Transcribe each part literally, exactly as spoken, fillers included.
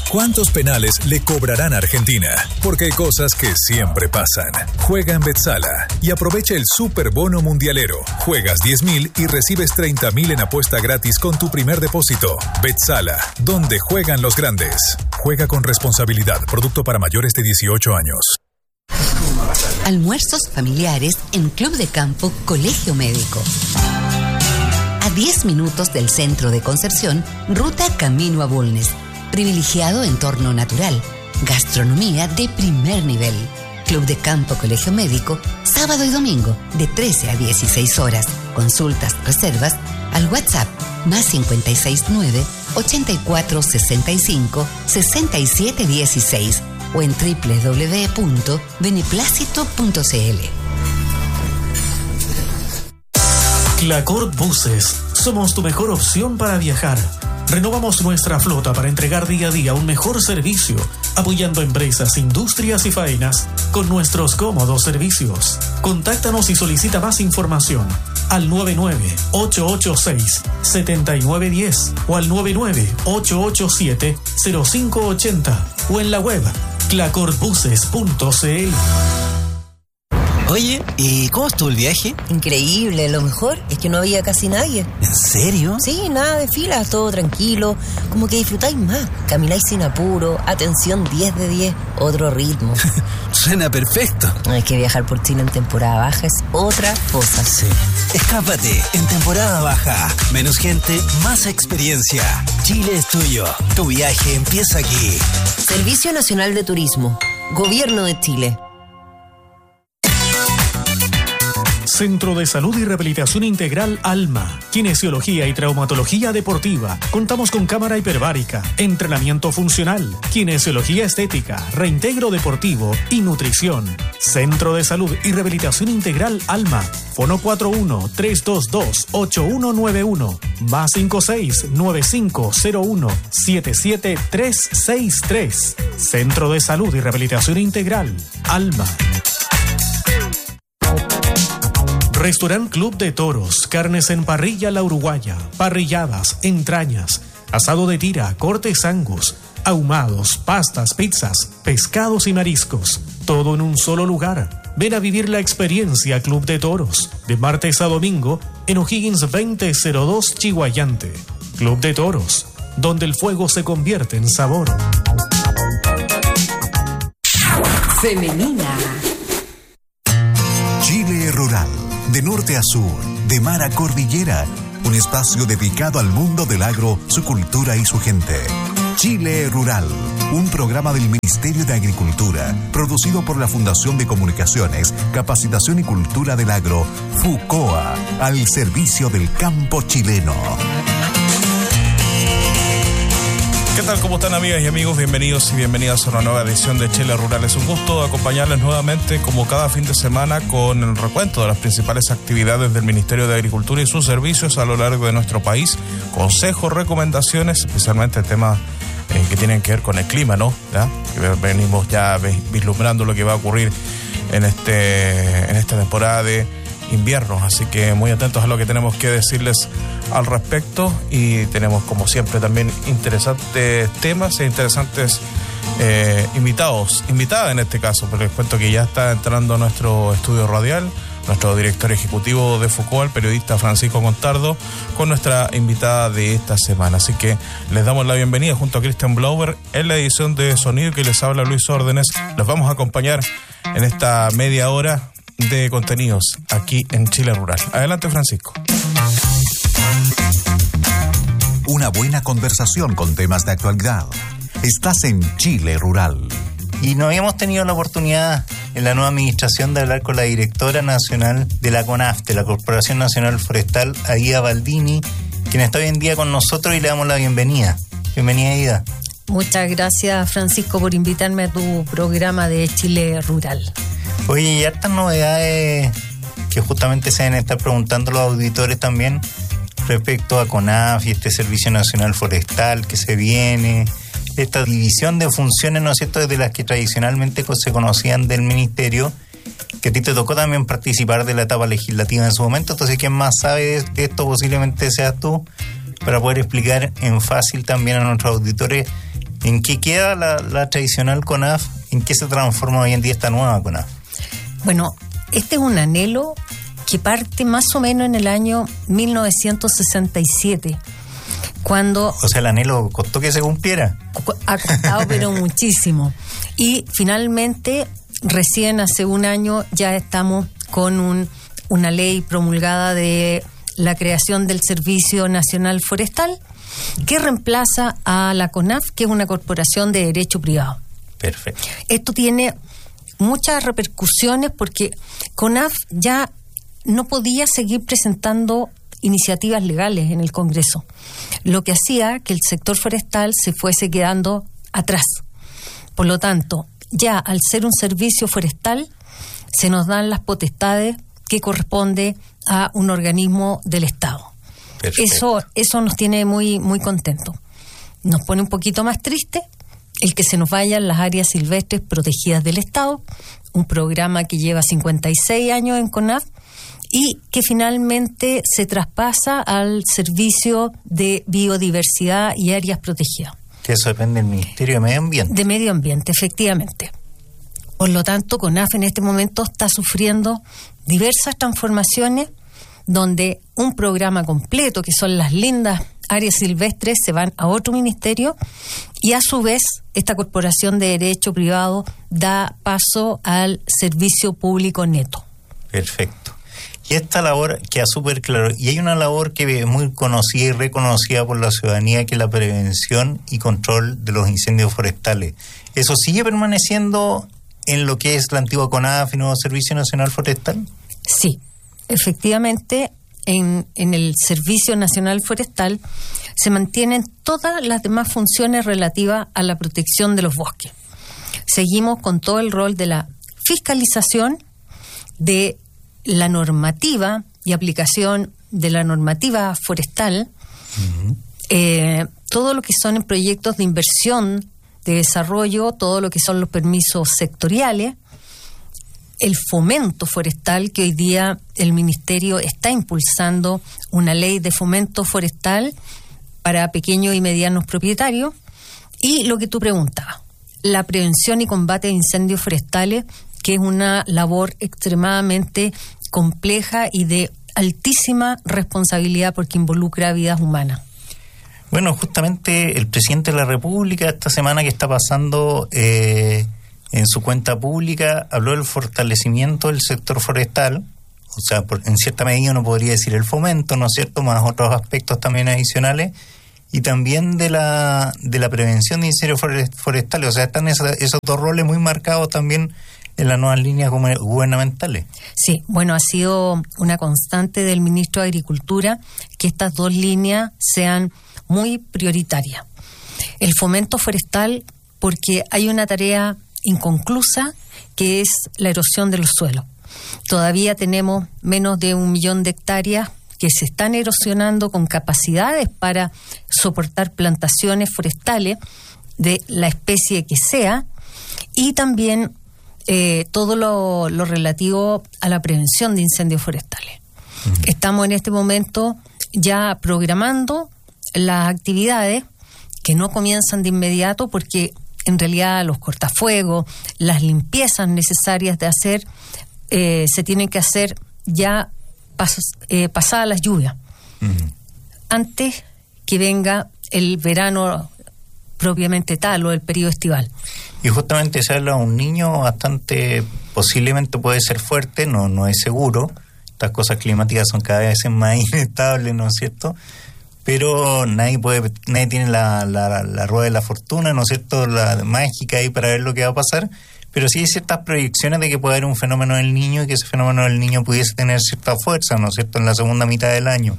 ¿Cuántos penales le cobrarán a Argentina? Porque hay cosas que siempre pasan. Juega en Betsala y aprovecha el Super Bono Mundialero. Juegas diez mil y recibes treinta mil en apuesta gratis con tu primer depósito. Betsala, donde juegan los grandes. Juega con responsabilidad. Producto para mayores de dieciocho años. Almuerzos familiares en Club de Campo Colegio Médico. A diez minutos del centro de Concepción, ruta camino a Bulnes. Privilegiado entorno natural. Gastronomía de primer nivel. Club de Campo Colegio Médico, sábado y domingo, de trece a dieciséis horas. Consultas, reservas, al WhatsApp, más cincuenta y seis nueve, ochenta y cuatro sesenta y cinco, sesenta y siete dieciséis o en doble u doble u doble u punto beneplácito punto c l. Clacor Buses. Somos tu mejor opción para viajar. Renovamos nuestra flota para entregar día a día un mejor servicio, apoyando empresas, industrias y faenas con nuestros cómodos servicios. Contáctanos y solicita más información al nueve nueve, ocho ocho seis, siete nueve uno cero o al nueve nueve, ocho ocho siete, cero cinco ocho cero o en la web clacor buses punto c l. Oye, ¿y cómo estuvo el viaje? Increíble, lo mejor es que no había casi nadie. ¿En serio? Sí, nada de filas, todo tranquilo, como que disfrutáis más, camináis sin apuro, atención diez de diez, otro ritmo. Suena perfecto. Es que viajar por Chile en temporada baja es otra cosa. Sí. Escápate en temporada baja. Menos gente, más experiencia. Chile es tuyo. Tu viaje empieza aquí. Servicio Nacional de Turismo. Gobierno de Chile. Centro de Salud y Rehabilitación Integral Alma. Kinesiología y traumatología deportiva. Contamos con cámara hiperbárica, entrenamiento funcional, kinesiología estética, reintegro deportivo y nutrición. Centro de Salud y Rehabilitación Integral Alma. Fono cuatro uno, tres dos dos, ocho uno nueve uno. Más cinco seis, nueve cinco cero uno, siete siete tres seis tres. Centro de Salud y Rehabilitación Integral Alma. Restaurant Club de Toros, carnes en parrilla La Uruguaya, parrilladas, entrañas, asado de tira, cortes angus, ahumados, pastas, pizzas, pescados y mariscos, todo en un solo lugar. Ven a vivir la experiencia Club de Toros, de martes a domingo, en O'Higgins veinte cero dos Chihuayante. Club de Toros, donde el fuego se convierte en sabor. Femenina. Chile Rural. De norte a sur, de mar a cordillera, un espacio dedicado al mundo del agro, su cultura y su gente. Chile Rural, un programa del Ministerio de Agricultura, producido por la Fundación de Comunicaciones, Capacitación y Cultura del Agro, FUCOA, al servicio del campo chileno. ¿Qué tal? ¿Cómo están, amigas y amigos? Bienvenidos y bienvenidas a una nueva edición de Chile Rural. Es un gusto acompañarles nuevamente, como cada fin de semana, con el recuento de las principales actividades del Ministerio de Agricultura y sus servicios a lo largo de nuestro país. Consejos, recomendaciones, especialmente temas eh, que tienen que ver con el clima, ¿no? ¿Ya? Venimos ya vislumbrando lo que va a ocurrir en, este, en esta temporada de invierno, así que muy atentos a lo que tenemos que decirles al respecto, y tenemos como siempre también interesantes temas e interesantes eh, invitados, invitada en este caso, pero les cuento que ya está entrando a nuestro estudio radial nuestro director ejecutivo de FUCOA, el periodista Francisco Contardo, con nuestra invitada de esta semana. Así que les damos la bienvenida junto a Cristian Blauber en la edición de sonido, que les habla Luis Órdenes. Los vamos a acompañar en esta media hora de contenidos aquí en Chile Rural. Adelante, Francisco. Una buena conversación con temas de actualidad. Estás en Chile Rural. Y no habíamos tenido la oportunidad en la nueva administración de hablar con la directora nacional de la CONAF, de la Corporación Nacional Forestal, Aida Baldini, quien está hoy en día con nosotros, y le damos la bienvenida. Bienvenida, Aida. Muchas gracias, Francisco, por invitarme a tu programa de Chile Rural. Oye, y hartas novedades que justamente se deben estar preguntando los auditores también respecto a CONAF y este Servicio Nacional Forestal que se viene, esta división de funciones, ¿no es cierto?, de las que tradicionalmente se conocían del Ministerio, que a ti te tocó también participar de la etapa legislativa en su momento. Entonces, ¿quién más sabe de esto? Posiblemente seas tú, para poder explicar en fácil también a nuestros auditores ¿En qué queda la, la tradicional CONAF? ¿En qué se transforma hoy en día esta nueva CONAF? Bueno, este es un anhelo que parte más o menos en el año mil novecientos sesenta y siete, cuando... O sea, el anhelo costó que se cumpliera. Ha costado, pero muchísimo. Y finalmente, recién hace un año, ya estamos con un, una ley promulgada de la creación del Servicio Nacional Forestal, que reemplaza a la CONAF, que es una corporación de derecho privado. Perfecto. Esto tiene muchas repercusiones porque CONAF ya no podía seguir presentando iniciativas legales en el Congreso, lo que hacía que el sector forestal se fuese quedando atrás. Por lo tanto, ya al ser un servicio forestal, se nos dan las potestades que corresponde a un organismo del Estado. Eso, eso nos tiene muy, muy contentos. Nos pone un poquito más triste el que se nos vayan las áreas silvestres protegidas del Estado, un programa que lleva cincuenta y seis años en CONAF y que finalmente se traspasa al Servicio de Biodiversidad y Áreas Protegidas. Que eso depende del Ministerio de Medio Ambiente. De Medio Ambiente, efectivamente. Por lo tanto, CONAF en este momento está sufriendo diversas transformaciones donde un programa completo, que son las lindas áreas silvestres, se van a otro ministerio y a su vez esta corporación de derecho privado da paso al servicio público neto. Perfecto. Y esta labor queda súper claro. Y hay una labor que es muy conocida y reconocida por la ciudadanía, que es la prevención y control de los incendios forestales. ¿Eso sigue permaneciendo en lo que es la antigua CONAF y nuevo Servicio Nacional Forestal? Sí. Efectivamente, en, en el Servicio Nacional Forestal se mantienen todas las demás funciones relativas a la protección de los bosques. Seguimos con todo el rol de la fiscalización, de la normativa y aplicación de la normativa forestal, uh-huh. eh, todo lo que son en proyectos de inversión, de desarrollo, todo lo que son los permisos sectoriales, el fomento forestal, que hoy día el Ministerio está impulsando una ley de fomento forestal para pequeños y medianos propietarios, y lo que tú preguntabas, la prevención y combate de incendios forestales, que es una labor extremadamente compleja y de altísima responsabilidad porque involucra vidas humanas. Bueno, justamente el presidente de la República esta semana que está pasando... Eh en su cuenta pública habló del fortalecimiento del sector forestal, o sea, por, en cierta medida uno podría decir el fomento, ¿no es cierto?, más otros aspectos también adicionales, y también de la de la prevención de incendios forestales, o sea, están esos, esos dos roles muy marcados también en las nuevas líneas gubernamentales. Sí, bueno, ha sido una constante del ministro de Agricultura que estas dos líneas sean muy prioritarias. El fomento forestal, porque hay una tarea inconclusa, que es la erosión de los suelos. Todavía tenemos menos de un millón de hectáreas que se están erosionando con capacidades para soportar plantaciones forestales de la especie que sea, y también eh, todo lo, lo relativo a la prevención de incendios forestales. Uh-huh. Estamos en este momento ya programando las actividades que no comienzan de inmediato porque en realidad los cortafuegos, las limpiezas necesarias de hacer, eh, se tienen que hacer ya pas, eh, pasadas las lluvias, uh-huh. antes que venga el verano propiamente tal o el periodo estival. Y justamente se habla de un niño bastante, posiblemente puede ser fuerte, no, no es seguro, estas cosas climáticas son cada vez más inestables, ¿no es cierto?, pero nadie puede, nadie tiene la, la, la rueda de la fortuna, ¿no es cierto?, la mágica ahí para ver lo que va a pasar, pero sí hay ciertas proyecciones de que puede haber un fenómeno del niño y que ese fenómeno del niño pudiese tener cierta fuerza, ¿no es cierto?, en la segunda mitad del año.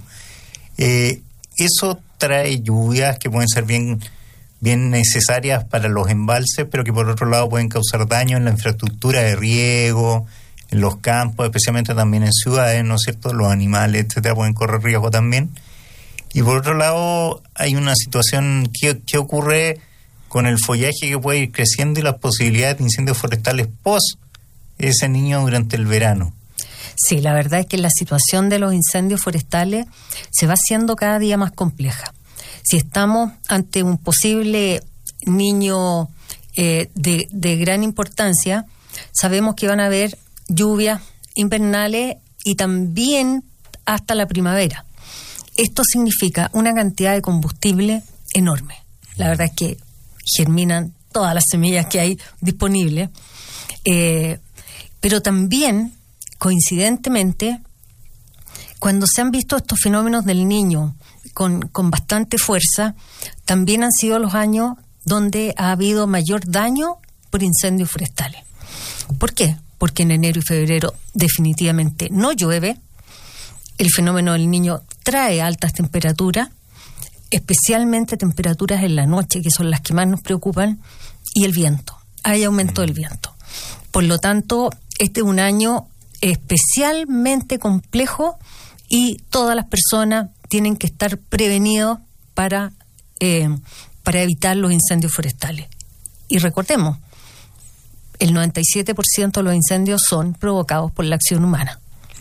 Eh, eso trae lluvias que pueden ser bien, bien necesarias para los embalses, pero que por otro lado pueden causar daño en la infraestructura de riego, en los campos, especialmente también en ciudades, ¿no es cierto?, los animales, etcétera, pueden correr riesgo también. Y por otro lado, hay una situación que, que ocurre con el follaje que puede ir creciendo y las posibilidades de incendios forestales post ese niño durante el verano. Sí, la verdad es que la situación de los incendios forestales se va haciendo cada día más compleja. Si estamos ante un posible niño eh, de, de gran importancia, sabemos que van a haber lluvias invernales y también hasta la primavera. Esto significa una cantidad de combustible enorme. La verdad es que germinan todas las semillas que hay disponibles, eh, pero también, coincidentemente, cuando se han visto estos fenómenos del Niño con, con bastante fuerza, también han sido los años donde ha habido mayor daño por incendios forestales. ¿Por qué? Porque en enero y febrero definitivamente no llueve, el fenómeno del Niño trae altas temperaturas, especialmente temperaturas en la noche, que son las que más nos preocupan, y el viento. Hay aumento del viento. Por lo tanto, este es un año especialmente complejo y todas las personas tienen que estar prevenidos para, eh, para evitar los incendios forestales. Y recordemos, el noventa y siete por ciento de los incendios son provocados por la acción humana.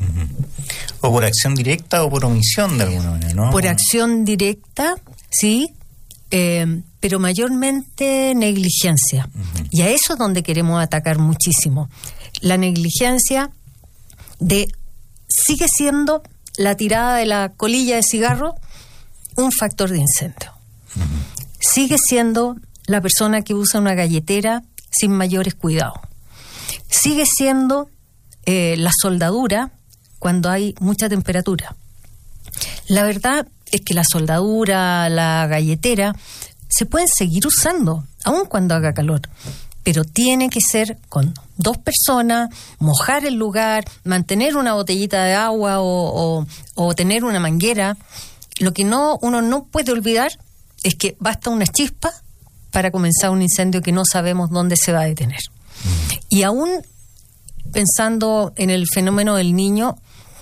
O por acción directa o por omisión de alguna manera, ¿no? Por acción directa, sí, eh, pero mayormente negligencia. Uh-huh. Y a eso es donde queremos atacar muchísimo. La negligencia de sigue siendo la tirada de la colilla de cigarro un factor de incendio. Uh-huh. Sigue siendo la persona que usa una galletera sin mayores cuidados. Sigue siendo eh, la soldadura cuando hay mucha temperatura. La verdad es que la soldadura, la galletera, se pueden seguir usando, aun cuando haga calor, pero tiene que ser con dos personas, mojar el lugar, mantener una botellita de agua o, o, o tener una manguera. Lo que no uno no puede olvidar es que basta una chispa para comenzar un incendio que no sabemos dónde se va a detener. Mm. Y aún pensando en el fenómeno del Niño,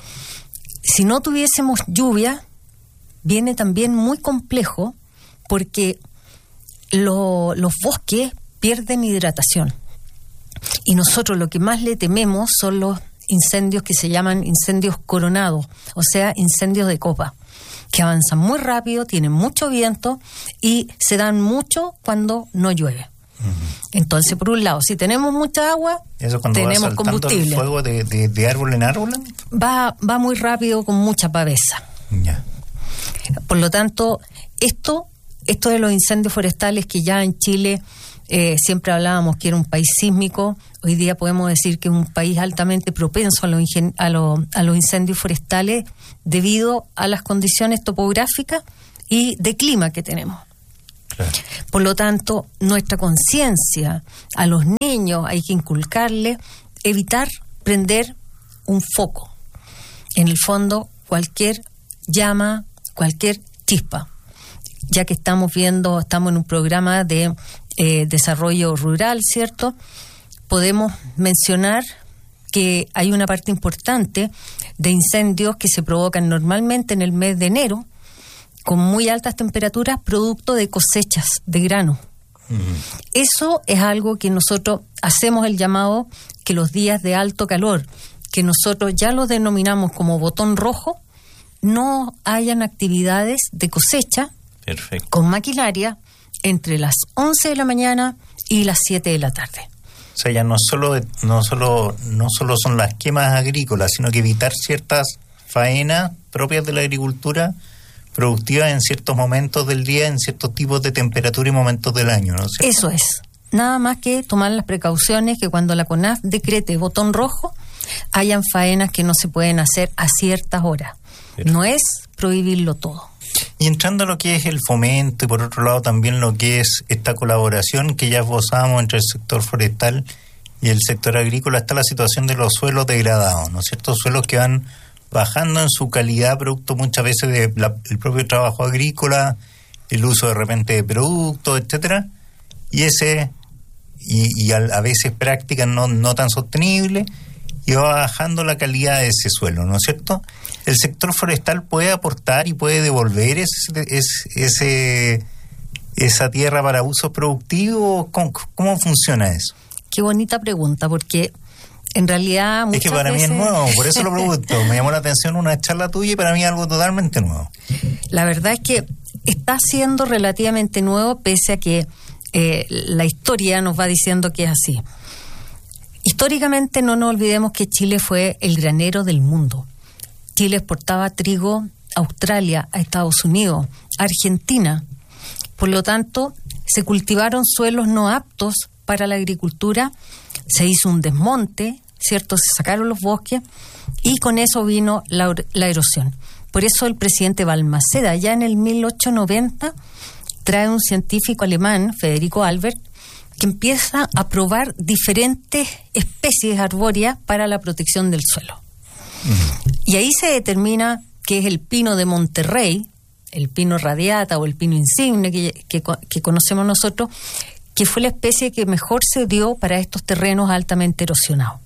si no tuviésemos lluvia, viene también muy complejo porque lo, los bosques pierden hidratación. Y nosotros lo que más le tememos son los incendios que se llaman incendios coronados, o sea, incendios de copa, que avanzan muy rápido, tienen mucho viento y se dan mucho cuando no llueve. Uh-huh. Entonces, por un lado, si tenemos mucha agua, ¿eso cuando tenemos va combustible. ¿El fuego de, de, de árbol en árbol? Va, va muy rápido con mucha pavesa. Ya. Por lo tanto, esto, esto de los incendios forestales, que ya en Chile eh, siempre hablábamos que era un país sísmico, hoy día podemos decir que es un país altamente propenso a los, ingen- a los, a los incendios forestales debido a las condiciones topográficas y de clima que tenemos. Claro. Por lo tanto, nuestra conciencia a los niños hay que inculcarle, evitar prender un foco. En el fondo, cualquier llama, cualquier chispa. Ya que estamos viendo, estamos en un programa de eh, desarrollo rural, ¿cierto? Podemos mencionar que hay una parte importante de incendios que se provocan normalmente en el mes de enero, con muy altas temperaturas, producto de cosechas de grano. Uh-huh. Eso es algo que nosotros hacemos el llamado que los días de alto calor, que nosotros ya los denominamos como botón rojo, no hayan actividades de cosecha. Perfecto. Con maquinaria entre las once de la mañana y las siete de la tarde. O sea, ya no solo, no solo, no solo son las quemas agrícolas, sino que evitar ciertas faenas propias de la agricultura productivas en ciertos momentos del día, en ciertos tipos de temperatura y momentos del año, ¿no? ¿Cierto? Eso es. Nada más que tomar las precauciones que cuando la CONAF decrete botón rojo, hayan faenas que no se pueden hacer a ciertas horas. Pero no es prohibirlo todo. Y entrando a lo que es el fomento y por otro lado también lo que es esta colaboración que ya esbozábamos entre el sector forestal y el sector agrícola, está la situación de los suelos degradados, ¿no es cierto? Suelos que van bajando en su calidad producto muchas veces del propio trabajo agrícola, el uso de repente de productos, etcétera, y ese y, y a, a veces prácticas no, no tan sostenibles, y va bajando la calidad de ese suelo, ¿no es cierto? El sector forestal puede aportar y puede devolver ese, ese, ese esa tierra para uso productivo. ¿Cómo, cómo funciona eso? Qué bonita pregunta, porque en realidad muchas es que para veces... mí es nuevo, por eso lo pregunto. Me llamó la atención una charla tuya y para mí es algo totalmente nuevo. La verdad es que está siendo relativamente nuevo, pese a que eh, la historia nos va diciendo que es así. Históricamente no nos olvidemos que Chile fue el granero del mundo. Chile exportaba trigo a Australia, a Estados Unidos, a Argentina. Por lo tanto, se cultivaron suelos no aptos para la agricultura, se hizo un desmonte, ¿cierto? Se sacaron los bosques y con eso vino la, la erosión. Por eso el presidente Balmaceda, ya en el mil ochocientos noventa, trae un científico alemán, Federico Albert, que empieza a probar diferentes especies arbóreas para la protección del suelo. Uh-huh. Y ahí se determina que es el pino de Monterrey, el pino radiata o el pino insigne que, que, que conocemos nosotros, que fue la especie que mejor se dio para estos terrenos altamente erosionados.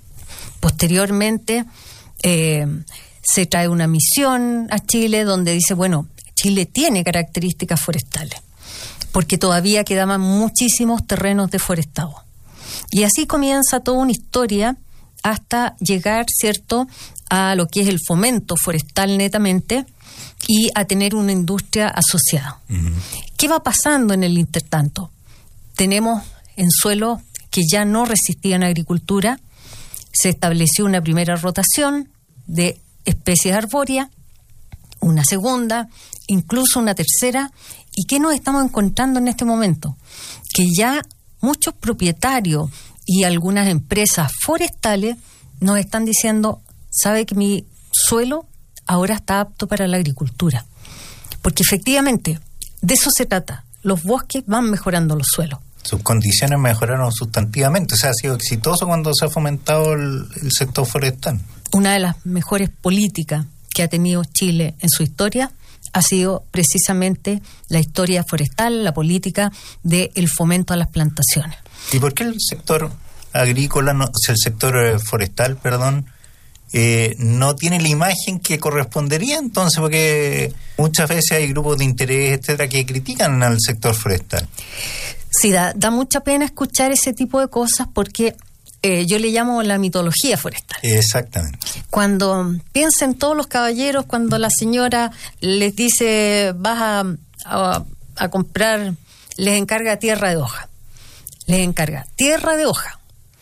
Posteriormente eh, se trae una misión a Chile donde dice, bueno, Chile tiene características forestales, porque todavía quedaban muchísimos terrenos deforestados. Y así comienza toda una historia hasta llegar, ¿cierto?, a lo que es el fomento forestal netamente y a tener una industria asociada. Uh-huh. ¿Qué va pasando en el intertanto? Tenemos en suelos que ya no resistían a agricultura, se estableció una primera rotación de especies arbóreas, una segunda, incluso una tercera. ¿Y qué nos estamos encontrando en este momento? Que ya muchos propietarios y algunas empresas forestales nos están diciendo, sabe que mi suelo ahora está apto para la agricultura. Porque efectivamente, de eso se trata. Los bosques van mejorando los suelos. Sus condiciones mejoraron sustantivamente. O sea, ha sido exitoso cuando se ha fomentado el, el sector forestal. Una de las mejores políticas que ha tenido Chile en su historia ha sido precisamente la historia forestal, la política del fomento a las plantaciones. ¿Y por qué el sector agrícola, no, o sea, el sector forestal, perdón, eh, no tiene la imagen que correspondería entonces? Porque muchas veces hay grupos de interés, etcétera, que critican al sector forestal. Sí, da, da mucha pena escuchar ese tipo de cosas porque eh, yo le llamo la mitología forestal. Exactamente. Cuando piensen todos los caballeros, cuando la señora les dice vas a, a, a comprar, les encarga tierra de hoja, les encarga tierra de hoja,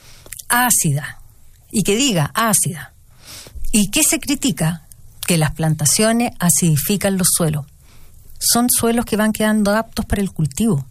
ácida, y que diga ácida. ¿Y qué se critica? Que las plantaciones acidifican los suelos. Son suelos que van quedando aptos para el cultivo.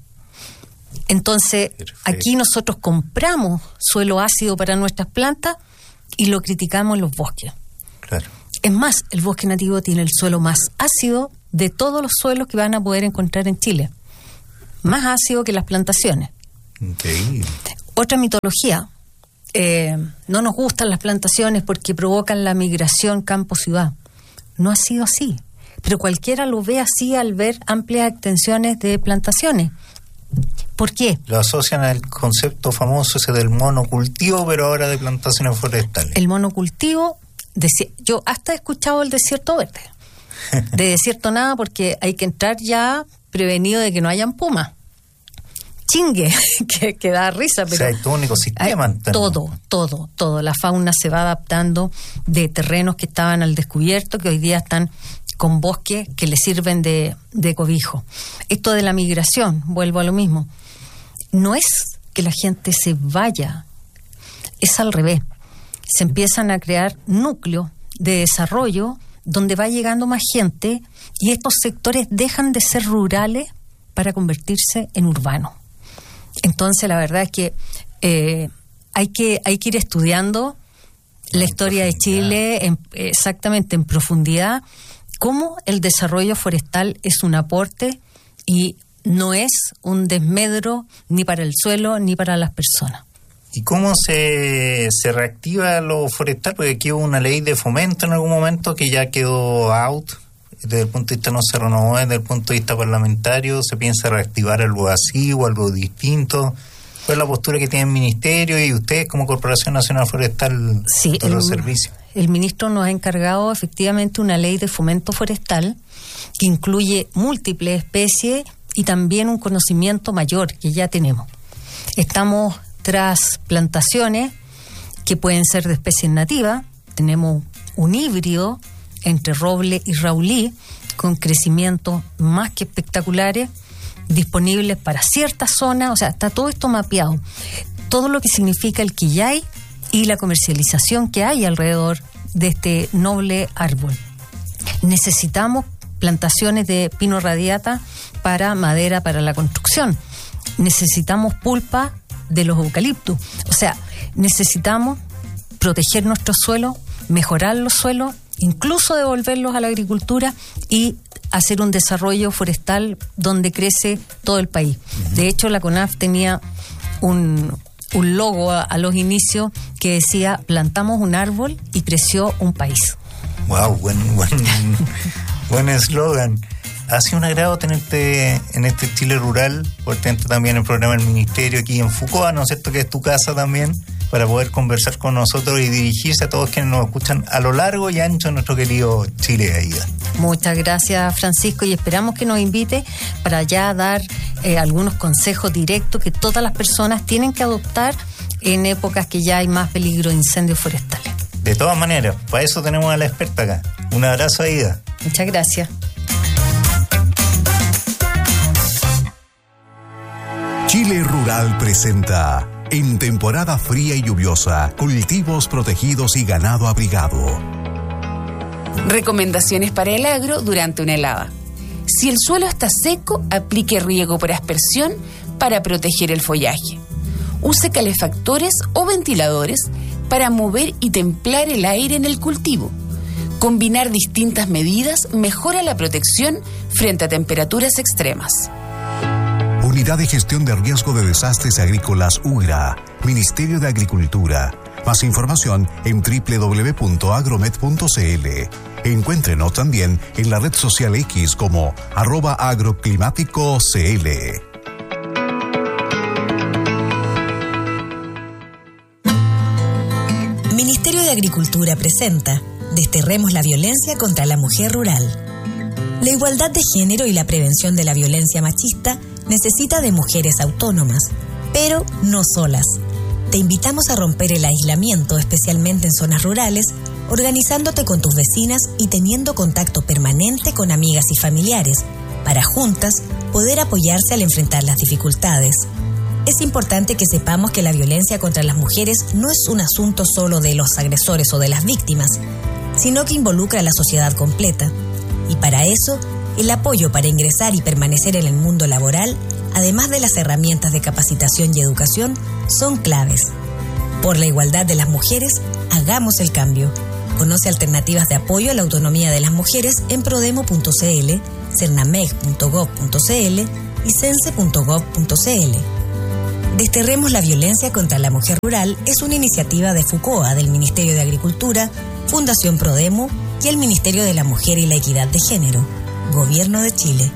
Entonces, perfecto, aquí nosotros compramos suelo ácido para nuestras plantas y lo criticamos en los bosques. Claro. Es más, el bosque nativo tiene el suelo más ácido de todos los suelos que van a poder encontrar en Chile. Más ácido que las plantaciones. Increíble. Otra mitología. Eh, no nos gustan las plantaciones porque provocan la migración campo-ciudad. No ha sido así. Pero cualquiera lo ve así al ver amplias extensiones de plantaciones. ¿Por qué? Lo asocian al concepto famoso ese del monocultivo, pero ahora de plantaciones forestales. El monocultivo, desi- yo hasta he escuchado el desierto verde. De desierto nada, porque hay que entrar ya prevenido de que no hayan pumas. Chingue, que, que da risa. Pero o sea, hay todo un ecosistema. Hay, todo, todo, todo. La fauna se va adaptando de terrenos que estaban al descubierto, que hoy día están con bosques que le sirven de, de cobijo. Esto de la migración, vuelvo a lo mismo. No es que la gente se vaya, es al revés. Se empiezan a crear núcleos de desarrollo donde va llegando más gente y estos sectores dejan de ser rurales para convertirse en urbanos. Entonces, la verdad es que eh, hay que hay que ir estudiando la historia de Chile en, exactamente en profundidad, cómo el desarrollo forestal es un aporte y no es un desmedro ni para el suelo ni para las personas. ¿Y cómo se, se reactiva lo forestal? Porque aquí hubo una ley de fomento en algún momento que ya quedó out. Desde el punto de vista no se renovó, desde el punto de vista parlamentario, ¿se piensa reactivar algo así o algo distinto? ¿Cuál es la postura que tiene el Ministerio y ustedes como Corporación Nacional Forestal sí, de los el, servicios? El ministro nos ha encargado efectivamente una ley de fomento forestal que incluye múltiples especies y también un conocimiento mayor que ya tenemos. Estamos tras plantaciones que pueden ser de especies nativas. Tenemos un híbrido entre roble y raulí con crecimientos más que espectaculares. disponibles para ciertas zonas, o sea, está todo esto mapeado. Todo lo que significa el quillay y la comercialización que hay alrededor de este noble árbol. Necesitamos plantaciones de pino radiata para madera para la construcción. Necesitamos pulpa de los eucaliptos. O sea, necesitamos proteger nuestros suelos, mejorar los suelos, incluso devolverlos a la agricultura y hacer un desarrollo forestal donde crece todo el país. De hecho, la CONAF tenía un, un logo a, a los inicios que decía: plantamos un árbol y creció un país. Wow, buen buen buen eslogan. Ha sido un agrado tenerte en este Chile Rural, por tenerte también en el programa del Ministerio aquí en Foucault, ¿no es cierto?, que es tu casa también, para poder conversar con nosotros y dirigirse a todos quienes nos escuchan a lo largo y ancho de nuestro querido Chile, Aida. Muchas gracias, Francisco, y esperamos que nos invite para ya dar eh, algunos consejos directos que todas las personas tienen que adoptar en épocas que ya hay más peligro de incendios forestales. De todas maneras, para eso tenemos a la experta acá. Un abrazo, Aida. Muchas gracias. Chile Rural presenta, en temporada fría y lluviosa, cultivos protegidos y ganado abrigado. Recomendaciones para el agro durante una helada. Si el suelo está seco, aplique riego por aspersión para proteger el follaje. Use calefactores o ventiladores para mover y templar el aire en el cultivo. Combinar distintas medidas mejora la protección frente a temperaturas extremas. Unidad de Gestión de Riesgo de Desastres Agrícolas U G R A, Ministerio de Agricultura. Más información en doble u doble u doble u punto agromet punto c l. Encuéntrenos también en la red social X como arroba agroclimático cl. Ministerio de Agricultura presenta Desterremos la violencia contra la mujer rural. La igualdad de género y la prevención de la violencia machista necesita de mujeres autónomas, pero no solas. Te invitamos a romper el aislamiento, especialmente en zonas rurales, organizándote con tus vecinas y teniendo contacto permanente con amigas y familiares, para juntas poder apoyarse al enfrentar las dificultades. Es importante que sepamos que la violencia contra las mujeres no es un asunto solo de los agresores o de las víctimas, sino que involucra a la sociedad completa. Y para eso, el apoyo para ingresar y permanecer en el mundo laboral, además de las herramientas de capacitación y educación, son claves. Por la igualdad de las mujeres, hagamos el cambio. Conoce alternativas de apoyo a la autonomía de las mujeres en prodemo punto c l, cernameg punto gov punto c l y cense punto gov punto c l. Desterremos la violencia contra la mujer rural es una iniciativa de FUCOA, del Ministerio de Agricultura, Fundación Prodemo y el Ministerio de la Mujer y la Equidad de Género, Gobierno de Chile.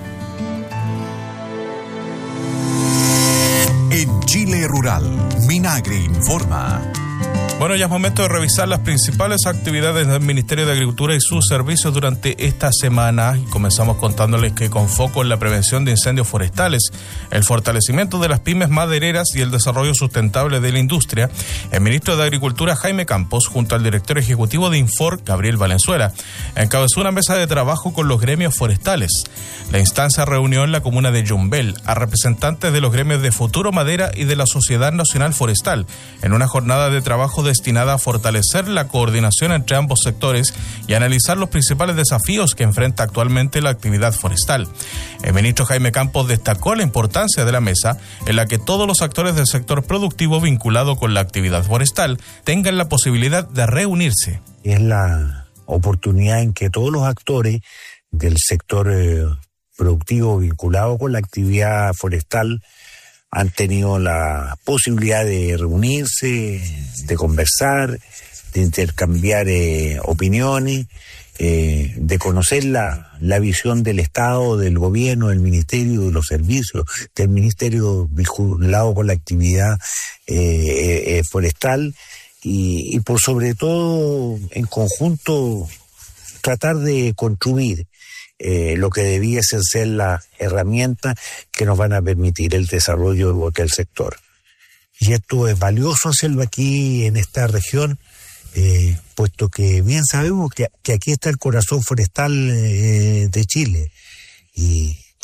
En Chile Rural, Minagri informa. Bueno, ya es momento de revisar las principales actividades del Ministerio de Agricultura y sus servicios durante esta semana. Y comenzamos contándoles que con foco en la prevención de incendios forestales, el fortalecimiento de las pymes madereras y el desarrollo sustentable de la industria, el ministro de Agricultura, Jaime Campos, junto al director ejecutivo de Infor, Gabriel Valenzuela, encabezó una mesa de trabajo con los gremios forestales. La instancia reunió en la comuna de Yumbel a representantes de los gremios de Futuro Madera y de la Sociedad Nacional Forestal, en una jornada de trabajo destinada a fortalecer la coordinación entre ambos sectores y analizar los principales desafíos que enfrenta actualmente la actividad forestal. El ministro Jaime Campos destacó la importancia de la mesa en la que todos los actores del sector productivo vinculado con la actividad forestal tengan la posibilidad de reunirse. Es la oportunidad en que todos los actores del sector eh, productivo vinculado con la actividad forestal han tenido la posibilidad de reunirse, de conversar, de intercambiar eh, opiniones, eh, de conocer la, la visión del Estado, del gobierno, del Ministerio, de los servicios, del Ministerio vinculado con la actividad eh, eh, forestal y, y por sobre todo en conjunto tratar de construir Eh, lo que debiesen ser las herramientas que nos van a permitir el desarrollo del sector. Y esto es valioso hacerlo aquí en esta región, eh, puesto que bien sabemos que, que aquí está el corazón forestal eh, de Chile. Y con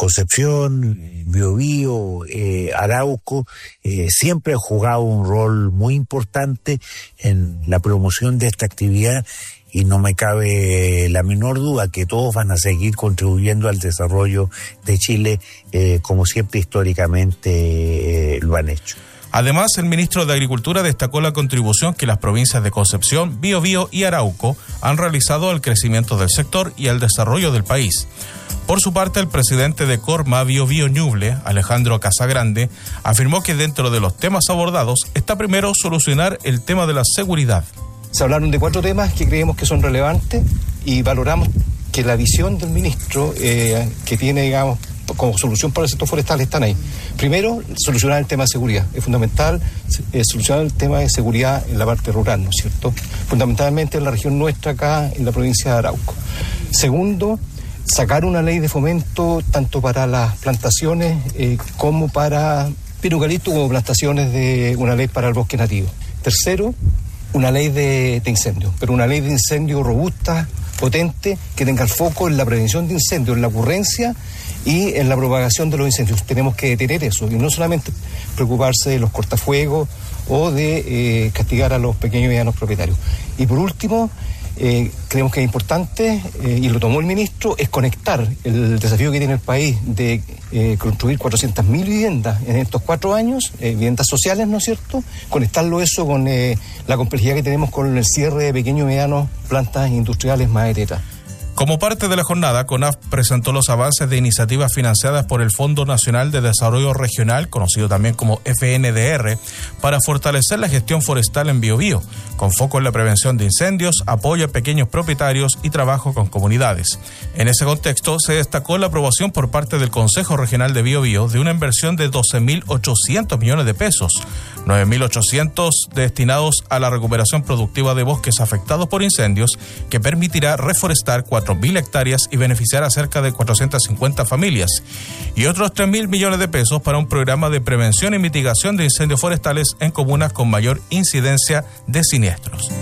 Concepción, Biobío, eh, Arauco, eh, siempre ha jugado un rol muy importante en la promoción de esta actividad y no me cabe la menor duda que todos van a seguir contribuyendo al desarrollo de Chile eh, como siempre históricamente eh, lo han hecho. Además, el ministro de Agricultura destacó la contribución que las provincias de Concepción, Biobío y Arauco han realizado al crecimiento del sector y al desarrollo del país. Por su parte, el presidente de Corma Biobío Ñuble, Alejandro Casagrande, afirmó que dentro de los temas abordados está primero solucionar el tema de la seguridad. Se hablaron de cuatro temas que creemos que son relevantes y valoramos que la visión del ministro eh, que tiene, digamos, como solución para el sector forestal están ahí. Primero, solucionar el tema de seguridad. Es fundamental eh, solucionar el tema de seguridad en la parte rural, ¿no es cierto? Fundamentalmente en la región nuestra acá, en la provincia de Arauco. Segundo, sacar una ley de fomento tanto para las plantaciones eh, como para pino eucalipto, como plantaciones de una ley para el bosque nativo. Tercero, una ley de, de incendio, pero una ley de incendio robusta, potente, que tenga el foco en la prevención de incendios, en la ocurrencia y en la propagación de los incendios. Tenemos que detener eso y no solamente preocuparse de los cortafuegos o de eh, castigar a los pequeños y medianos propietarios. Y por último, eh, creemos que es importante, eh, y lo tomó el ministro, es conectar el desafío que tiene el país de eh, construir cuatrocientas mil viviendas en estos cuatro años, eh, viviendas sociales, ¿no es cierto? Conectarlo eso con eh, la complejidad que tenemos con el cierre de pequeños y medianos plantas industriales madereras. Como parte de la jornada, CONAF presentó los avances de iniciativas financiadas por el Fondo Nacional de Desarrollo Regional, conocido también como F N D R, para fortalecer la gestión forestal en Biobío, con foco en la prevención de incendios, apoyo a pequeños propietarios y trabajo con comunidades. En ese contexto, se destacó la aprobación por parte del Consejo Regional de Biobío de una inversión de doce mil ochocientos millones de pesos, nueve mil ochocientos destinados a la recuperación productiva de bosques afectados por incendios, que permitirá reforestar cuatro mil hectáreas y beneficiar a cerca de cuatrocientas cincuenta familias, y otros tres mil millones de pesos para un programa de prevención y mitigación de incendios forestales en comunas con mayor incidencia de siniestros.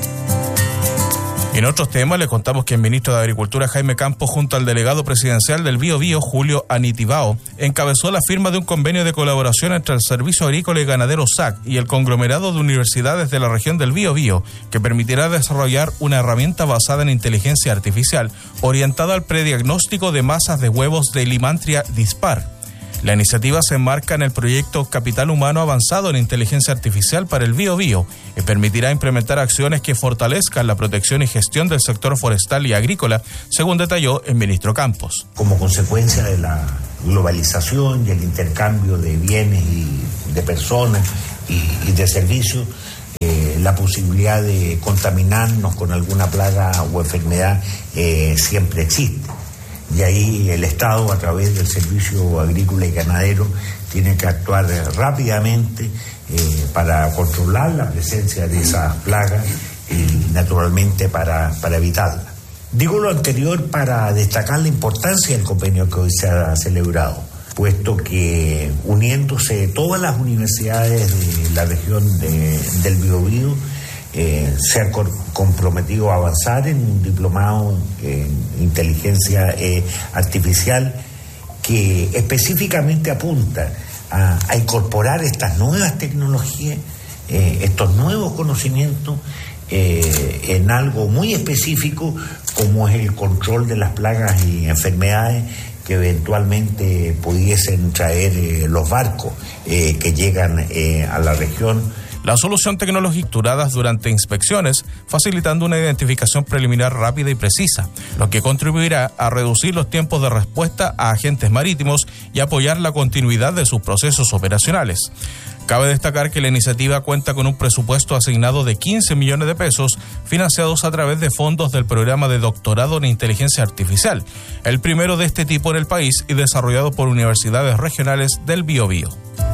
En otros temas, les contamos que el ministro de Agricultura, Jaime Campos, junto al delegado presidencial del Biobío, Julio Anitibao, encabezó la firma de un convenio de colaboración entre el Servicio Agrícola y Ganadero S A C y el conglomerado de universidades de la región del Biobío, que permitirá desarrollar una herramienta basada en inteligencia artificial orientada al prediagnóstico de masas de huevos de Limantria dispar. La iniciativa se enmarca en el proyecto Capital Humano Avanzado en Inteligencia Artificial para el Biobío y permitirá implementar acciones que fortalezcan la protección y gestión del sector forestal y agrícola, según detalló el ministro Campos. Como consecuencia de la globalización y el intercambio de bienes y de personas y, y de servicios, eh, la posibilidad de contaminarnos con alguna plaga o enfermedad eh, siempre existe. Y ahí el Estado, a través del Servicio Agrícola y Ganadero, tiene que actuar rápidamente eh, para controlar la presencia de esas plagas y, naturalmente, para, para evitarla. Digo lo anterior para destacar la importancia del convenio que hoy se ha celebrado, puesto que uniéndose todas las universidades de la región de, del Biobío, Eh, se ha comprometido a avanzar en un diplomado en inteligencia eh, artificial que específicamente apunta a, a incorporar estas nuevas tecnologías, eh, estos nuevos conocimientos eh, en algo muy específico como es el control de las plagas y enfermedades que eventualmente pudiesen traer eh, los barcos eh, que llegan eh, a la región. La solución tecnológica estructuradas durante inspecciones, facilitando una identificación preliminar rápida y precisa, lo que contribuirá a reducir los tiempos de respuesta a agentes marítimos y apoyar la continuidad de sus procesos operacionales. Cabe destacar que la iniciativa cuenta con un presupuesto asignado de quince millones de pesos, financiados a través de fondos del programa de doctorado en inteligencia artificial, el primero de este tipo en el país y desarrollado por universidades regionales del Biobío.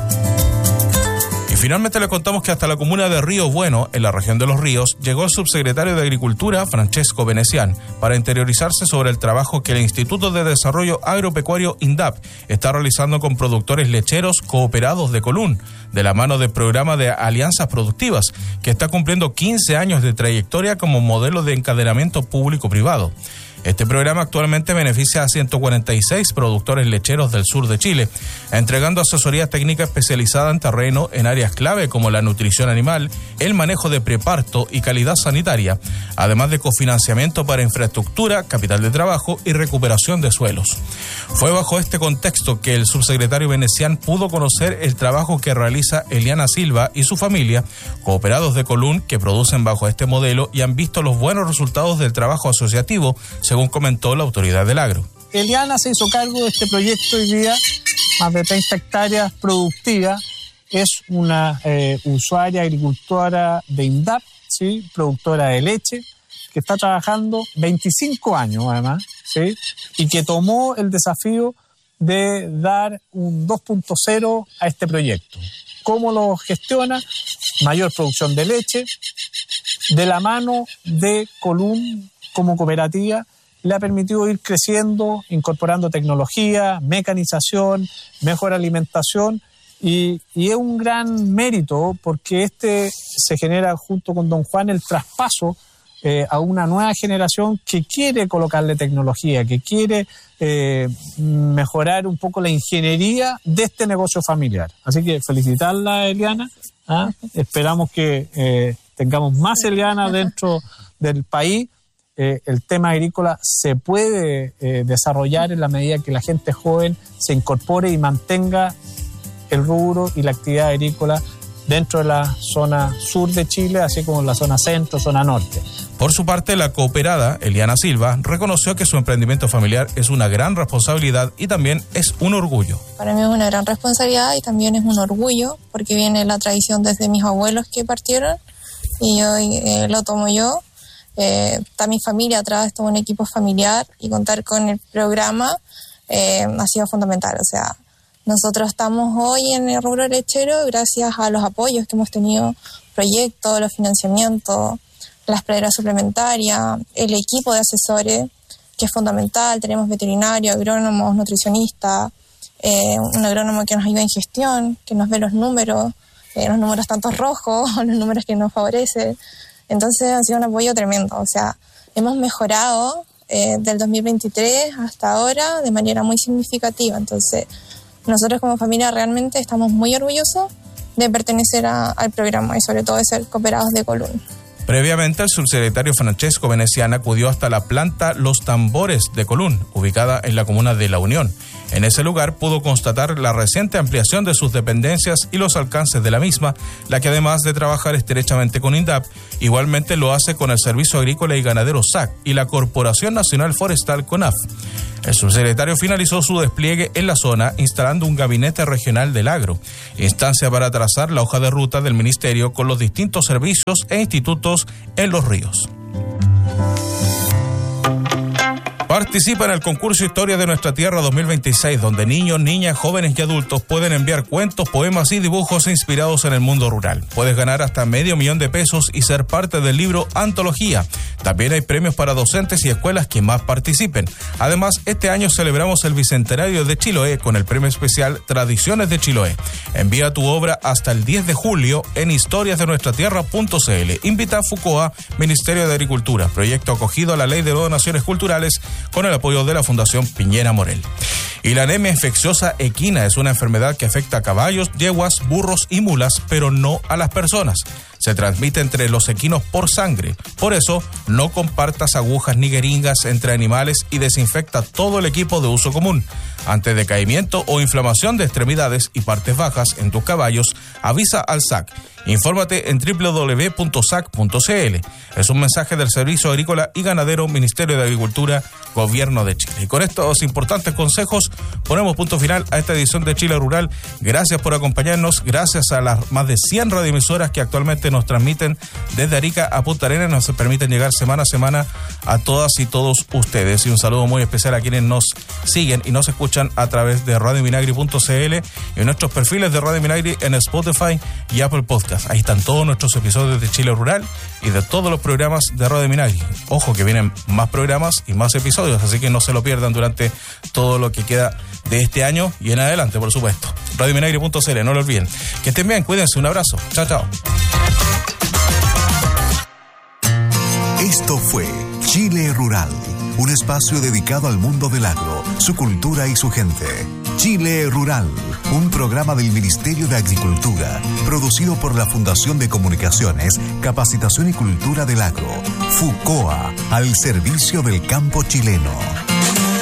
Y finalmente le contamos que hasta la comuna de Río Bueno, en la región de Los Ríos, llegó el subsecretario de Agricultura, Francesco Venecián, para interiorizarse sobre el trabajo que el Instituto de Desarrollo Agropecuario INDAP está realizando con productores lecheros cooperados de Colún, de la mano del programa de Alianzas Productivas, que está cumpliendo quince años de trayectoria como modelo de encadenamiento público-privado. Este programa actualmente beneficia a ciento cuarenta y seis productores lecheros del sur de Chile, entregando asesoría técnica especializada en terreno en áreas clave como la nutrición animal, el manejo de preparto y calidad sanitaria, además de cofinanciamiento para infraestructura, capital de trabajo y recuperación de suelos. Fue bajo este contexto que el subsecretario Venecián pudo conocer el trabajo que realiza Eliana Silva y su familia, cooperados de Colún, que producen bajo este modelo y han visto los buenos resultados del trabajo asociativo, según comentó la autoridad del agro. Eliana se hizo cargo de este proyecto hoy día, más de treinta hectáreas productivas. Es una eh, usuaria agricultora de INDAP, ¿sí? Productora de leche, que está trabajando veinticinco años además, ¿sí? Y que tomó el desafío de dar un dos punto cero a este proyecto. ¿Cómo lo gestiona? Mayor producción de leche, de la mano de Colún como cooperativa, le ha permitido ir creciendo, incorporando tecnología, mecanización, mejor alimentación, y, y es un gran mérito porque este se genera junto con don Juan el traspaso eh, a una nueva generación que quiere colocarle tecnología, que quiere eh, mejorar un poco la ingeniería de este negocio familiar. Así que felicitarla, Eliana. ¿Ah? Esperamos que eh, tengamos más Eliana dentro del país. Eh, el tema agrícola se puede eh, desarrollar en la medida que la gente joven se incorpore y mantenga el rubro y la actividad agrícola dentro de la zona sur de Chile, así como en la zona centro, zona norte. Por su parte, la cooperada, Eliana Silva, reconoció que su emprendimiento familiar es una gran responsabilidad y también es un orgullo. Para mí es una gran responsabilidad y también es un orgullo porque viene la tradición desde mis abuelos que partieron y hoy eh, lo tomo yo. Eh, está mi familia atrás, todo un equipo familiar y contar con el programa eh, ha sido fundamental. O sea, nosotros estamos hoy en el rubro lechero gracias a los apoyos que hemos tenido, proyectos, los financiamientos, las praderas suplementarias, el equipo de asesores que es fundamental. Tenemos veterinarios, agrónomos, nutricionistas, eh, un agrónomo que nos ayuda en gestión, que nos ve los números, eh, los números tanto rojos, los números que nos favorecen. Entonces ha sido un apoyo tremendo, o sea, hemos mejorado eh, del dos mil veintitrés hasta ahora de manera muy significativa. Entonces nosotros como familia realmente estamos muy orgullosos de pertenecer a, al programa y sobre todo de ser cooperados de Colún. Previamente, el subsecretario Francesco Venecián acudió hasta la planta Los Tambores de Colún, ubicada en la comuna de La Unión. En ese lugar pudo constatar la reciente ampliación de sus dependencias y los alcances de la misma, la que además de trabajar estrechamente con INDAP, igualmente lo hace con el Servicio Agrícola y Ganadero S A C y la Corporación Nacional Forestal CONAF. El subsecretario finalizó su despliegue en la zona instalando un gabinete regional del agro, instancia para trazar la hoja de ruta del ministerio con los distintos servicios e institutos en Los Ríos. Participa en el concurso Historia de Nuestra Tierra dos mil veintiséis, donde niños, niñas, jóvenes y adultos pueden enviar cuentos, poemas y dibujos inspirados en el mundo rural. Puedes ganar hasta medio millón de pesos y ser parte del libro Antología. También hay premios para docentes y escuelas que más participen. Además, este año celebramos el Bicentenario de Chiloé con el premio especial Tradiciones de Chiloé. Envía tu obra hasta el diez de julio en historias de nuestra tierra punto c l. Invita a FUCOA, Ministerio de Agricultura, proyecto acogido a la Ley de Donaciones Culturales con el apoyo de la Fundación Piñera Morel. Y la anemia infecciosa equina es una enfermedad que afecta a caballos, yeguas, burros y mulas, pero no a las personas. Se transmite entre los equinos por sangre. Por eso, no compartas agujas ni jeringas entre animales y desinfecta todo el equipo de uso común. Ante decaimiento o inflamación de extremidades y partes bajas en tus caballos, avisa al S A C. Infórmate en doble u doble u doble u punto s a c punto c l. Es un mensaje del Servicio Agrícola y Ganadero, Ministerio de Agricultura, Gobierno de Chile. Y con estos importantes consejos ponemos punto final a esta edición de Chile Rural. Gracias por acompañarnos, gracias a las más de cien radioemisoras que actualmente nos transmiten desde Arica a Punta Arenas, nos permiten llegar semana a semana a todas y todos ustedes. Y un saludo muy especial a quienes nos siguen y nos escuchan a través de radio minagri punto c l y en nuestros perfiles de Radio Minagri en Spotify y Apple Podcast. Ahí están todos nuestros episodios de Chile Rural y de todos los programas de Radio Minagri. Ojo que vienen más programas y más episodios, así que no se lo pierdan durante todo lo que queda de este año y en adelante, por supuesto. radio minagri punto c l, no lo olviden. Que estén bien, cuídense, un abrazo. Chao, chao. Esto fue Chile Rural, un espacio dedicado al mundo del agro, su cultura y su gente. Chile Rural, un programa del Ministerio de Agricultura, producido por la Fundación de Comunicaciones, Capacitación y Cultura del Agro, FUCOA, al servicio del campo chileno.